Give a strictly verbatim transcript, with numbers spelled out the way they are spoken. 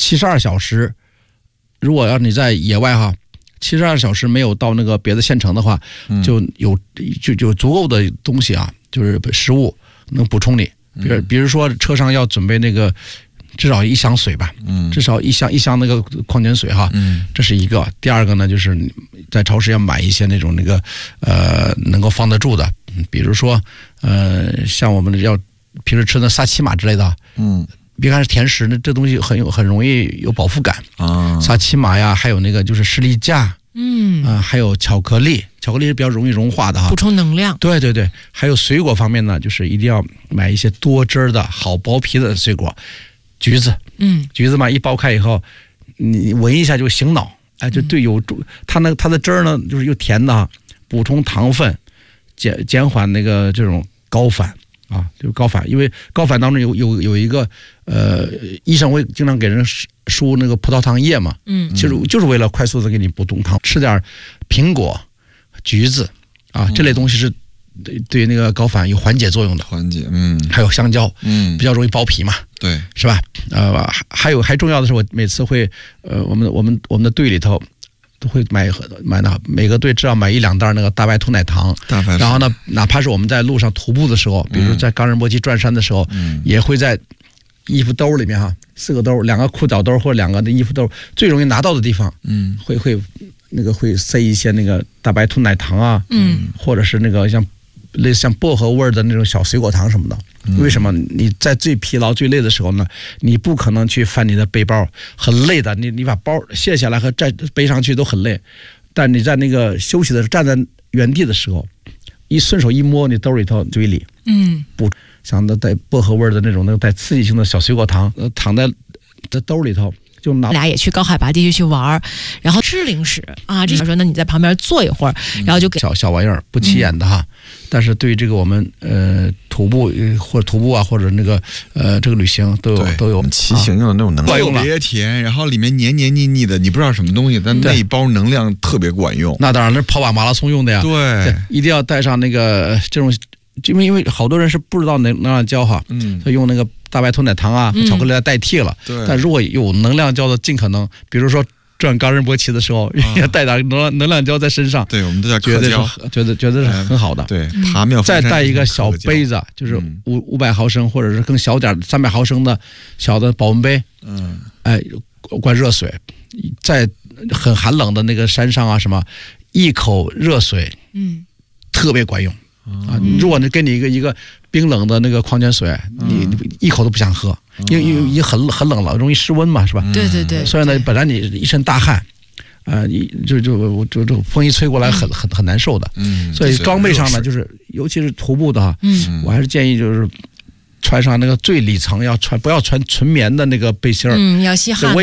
七十二小时，如果要你在野外哈，七十二小时没有到那个别的县城的话，嗯、就有就就足够的东西啊，就是食物能补充你。比如比如说车上要准备那个至少一箱水吧，嗯，至少一箱一箱那个矿泉水哈，嗯，这是一个。第二个呢，就是在超市要买一些那种那个呃能够放得住的，比如说呃像我们要平时吃的萨琪玛之类的，嗯，别看是甜食，那这东西很有很容易有饱腹感啊，萨琪玛呀，还有那个就是士力架。嗯啊、呃，还有巧克力，巧克力是比较容易融化的哈， 补充能量。对对对，还有水果方面呢，就是一定要买一些多汁儿的好剥皮的水果，橘子，嗯，橘子嘛，一剥开以后，你闻一下就醒脑，哎，就对有助、嗯、它那它的汁儿呢，就是又甜的哈，补充糖分，减减缓那个这种高反啊，就是高反，因为高反当中有有有一个呃，医生会经常给人输那个葡萄糖液嘛，嗯，就是就是为了快速的给你补充糖，吃点苹果、橘子啊这类东西是对对那个高反有缓解作用的， 缓解，嗯， 还有香蕉，嗯，比较容易剥皮嘛， 对， 是吧？呃，还有还重要的是，我每次会呃，我们我们我们的队里头都会买买那每个队至少买一两袋那个大白兔奶糖， 大白兔， 然后呢，哪怕是我们在路上徒步的时候，比如在冈仁波齐转山的时候，嗯，也会在衣服兜里面哈，四个兜，两个裤脚兜或者两个的衣服兜，最容易拿到的地方，嗯，会会那个会塞一些那个大白兔奶糖啊，嗯，或者是那个像类似像薄荷味的那种小水果糖什么的。嗯、为什么？你在最疲劳、最累的时候呢，你不可能去翻你的背包，很累的。你你把包卸下来和再背上去都很累，但你在那个休息的时候，站在原地的时候，一顺手一摸你兜里头嘴里，嗯，不。像那带薄荷味的那种那个带刺激性的小水果糖，呃，躺在在兜里头就拿。 俩也去高海拔地区去玩，然后吃零食啊，这说那你在旁边坐一会儿，然后就给小小玩意儿不起眼的哈，嗯、但是对这个我们呃徒步或者徒步啊或者那个呃这个旅行都有都有骑行用的那种能量，特别甜，然后里面黏黏腻腻的，你不知道什么东西，但那一包能量特别管用。 那当然，那是跑把马拉松用的呀。 对， 一定要带上那个这种。因为因为好多人是不知道能能量胶哈，嗯，他用那个大白兔奶糖啊、和巧克力来代替了。对、嗯，但如果有能量胶的，尽可能，比如说转冈仁波齐的时候，啊、要带点能能量胶在身上。 对，我们都叫觉得觉得觉得是很好的。 对，爬庙再带一个小杯子，就是五五百毫升或者是更小点三百毫升的小的保温杯。嗯，哎，灌热水，在很寒冷的那个山上啊什么，一口热水，嗯，特别管用。啊，如果你给你一个一个冰冷的那个矿泉水，你你一口都不想喝，因为因为已经很很冷了，容易失温嘛，是吧？ 对对对。 所以呢，本来你一身大汗，啊、呃，就就就就风一吹过来很，很很很难受的。嗯。所以装备上呢，就是尤其是徒步的哈，嗯，我还是建议就是穿上那个最里层要穿，不要穿纯棉的那个背心儿， 嗯，要吸汗。